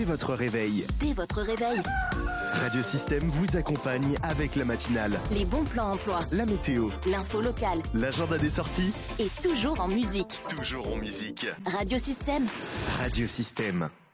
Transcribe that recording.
votre réveil. Dès votre réveil. Radio Système vous accompagne avec la matinale, Les bons plans emploi, la météo, l'info locale l'agenda des sorties, et toujours en musique. toujours en musique. Radio Système. Radio Système.